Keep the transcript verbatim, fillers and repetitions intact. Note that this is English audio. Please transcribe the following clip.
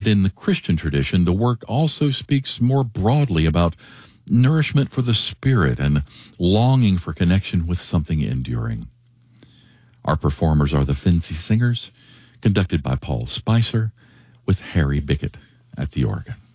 in the Christian tradition, the work also speaks more broadly about nourishment for the spirit and longing for connection with something enduring. Our performers are the Finzi Singers, conducted by Paul Spicer, with Harry Bickett at the organ.